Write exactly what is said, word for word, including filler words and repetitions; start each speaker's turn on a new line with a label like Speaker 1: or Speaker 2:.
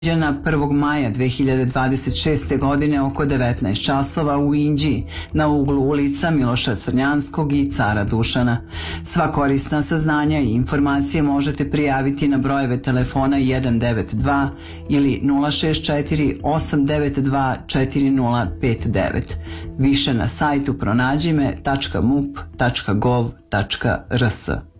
Speaker 1: prvog maja dve hiljade dvadeset šeste. godine oko devetnaest časova u Inđiji na uglu ulica Miloša Crnjanskog i Cara Dušana. Sva korisna saznanja i informacije možete prijaviti na brojeve telefona jedan devet dva ili nula šest četiri osam devet dva četiri nula pet devet. Više na sajtu pronađime tačka mup tačka gov tačka rs.